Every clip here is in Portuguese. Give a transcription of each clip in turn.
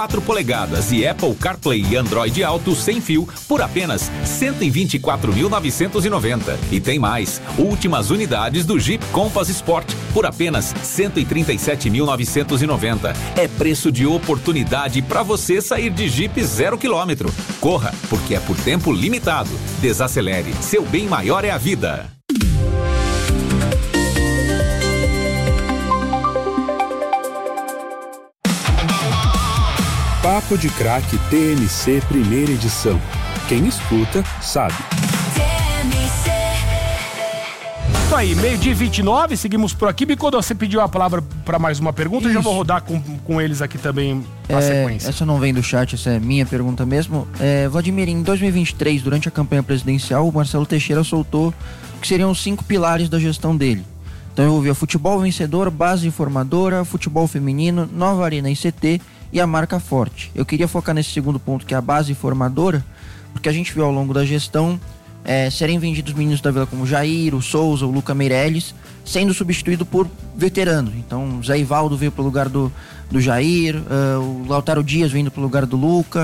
4 polegadas e Apple CarPlay e Android Auto sem fio por apenas R$ 124.990. E tem mais, últimas unidades do Jeep Compass Sport por apenas R$ 137.990. É preço de oportunidade para você sair de Jeep 0 km. Corra, porque é por tempo limitado. Desacelere, seu bem maior é a vida. Papo de Craque TMC primeira edição. Quem escuta, sabe. Isso aí, 12h29, seguimos por aqui. Bicudo, você pediu a palavra para mais uma pergunta. Eu já vou rodar com eles aqui também a sequência. Essa não vem do chat, essa é minha pergunta mesmo. Vladimir, em 2023, durante a campanha presidencial, o Marcelo Teixeira soltou que seriam os 5 pilares da gestão dele. Então eu ouvia futebol vencedor, base formadora, futebol feminino, nova arena em CT e a marca forte. Eu queria focar nesse segundo ponto, que é a base formadora, porque a gente viu ao longo da gestão serem vendidos meninos da Vila como o Jair, o Souza, o Luca Meirelles, sendo substituído por veteranos. Então o Zé Ivaldo veio para o lugar do Jair, o Lautaro Dias vindo para o lugar do Luca.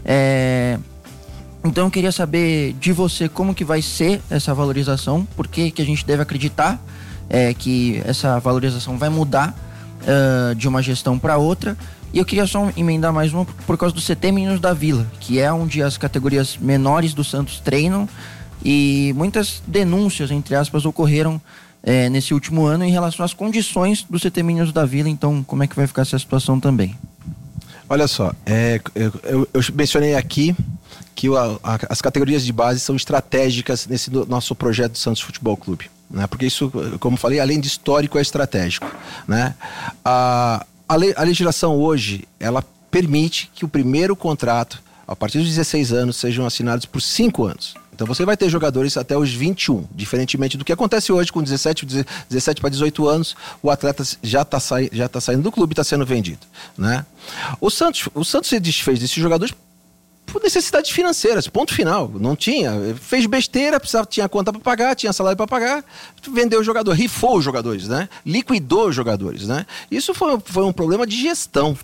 Então eu queria saber de você como que vai ser essa valorização, por que a gente deve acreditar que essa valorização vai mudar de uma gestão para outra. E eu queria só emendar mais uma por causa do CT Meninos da Vila, que é onde as categorias menores do Santos treinam, e muitas denúncias, entre aspas, ocorreram nesse último ano em relação às condições do CT Meninos da Vila. Então, como é que vai ficar essa situação também? Olha só, eu mencionei aqui que as categorias de base são estratégicas nesse nosso projeto do Santos Futebol Clube, né? Porque isso, como falei, além de histórico, é estratégico, né? A legislação hoje, ela permite que o primeiro contrato, a partir dos 16 anos, sejam assinados por 5 anos. Então você vai ter jogadores até os 21, diferentemente do que acontece hoje com 17 para 18 anos, o atleta já está saindo do clube e está sendo vendido, né? O Santos se desfez desses jogadores por necessidades financeiras, ponto final. Não tinha, fez besteira, tinha conta para pagar, tinha salário para pagar, vendeu o jogador, rifou os jogadores, né? Liquidou os jogadores, né? Isso foi um problema de gestão.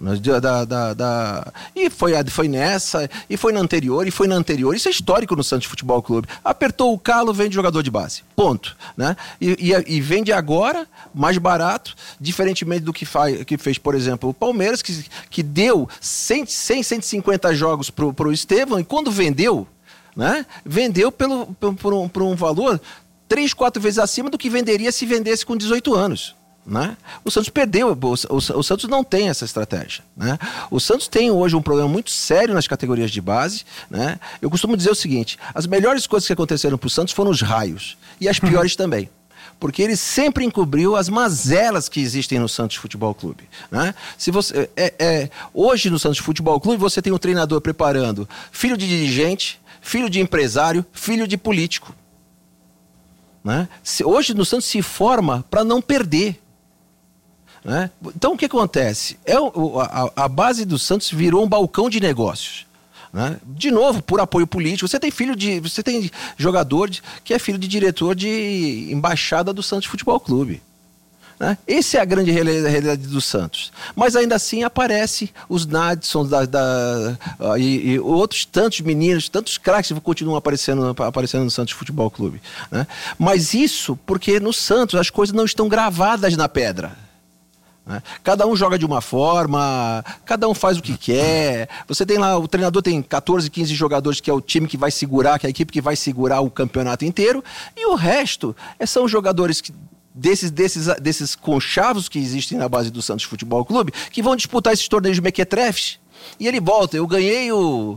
E foi nessa, e foi na anterior, e foi na anterior. Isso é histórico no Santos Futebol Clube. Apertou o calo, vende jogador de base. Ponto, né? E vende agora, mais barato, diferentemente do que fez, por exemplo, o Palmeiras, que deu 150 jogos pro Estevão, e quando vendeu, né? Vendeu por um valor 3, 4 vezes acima do que venderia se vendesse com 18 anos. Né? O Santos perdeu, o Santos não tem essa estratégia, né? O Santos tem hoje um problema muito sério nas categorias de base, né? Eu costumo dizer o seguinte: as melhores coisas que aconteceram para o Santos foram os raios, e as piores também, porque ele sempre encobriu as mazelas que existem no Santos Futebol Clube, né? Se você, hoje no Santos Futebol Clube você tem um treinador preparando filho de dirigente, filho de empresário, filho de político, né? Hoje no Santos se forma para não perder, né? Então o que acontece? A base do Santos virou um balcão de negócios, né? De novo, por apoio político. Você tem jogador que é filho de diretor de embaixada do Santos Futebol Clube, né? Essa é a grande realidade do Santos. Mas ainda assim aparece os Nadson e outros tantos meninos, tantos craques que continuam aparecendo no Santos Futebol Clube, né? Mas isso porque no Santos as coisas não estão gravadas na pedra, né? Cada um joga de uma forma, cada um faz o que quer. Você tem lá, o treinador tem 14, 15 jogadores, que é o time que vai segurar, que é a equipe que vai segurar o campeonato inteiro, e o resto são jogadores desses conchavos que existem na base do Santos Futebol Clube, que vão disputar esses torneios de mequetrefes, e ele volta: eu ganhei o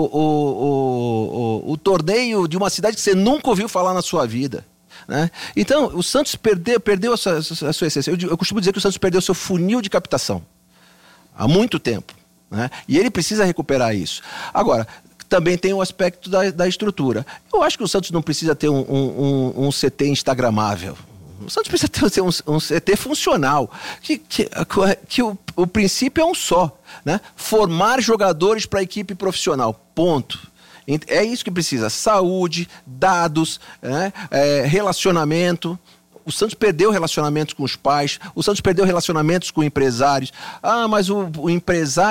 torneio de uma cidade que você nunca ouviu falar na sua vida, né? Então o Santos perdeu a sua essência. Eu costumo dizer que o Santos perdeu o seu funil de captação há muito tempo, né? E ele precisa recuperar isso. Agora, também tem o aspecto da estrutura. Eu acho que o Santos não precisa ter um CT instagramável. O Santos precisa ter um CT funcional, que o princípio é um só, né? Formar jogadores para a equipe profissional, ponto. É isso que precisa: saúde, dados, né? Relacionamento. O Santos perdeu relacionamentos com os pais, o Santos perdeu relacionamentos com empresários. Mas o empresário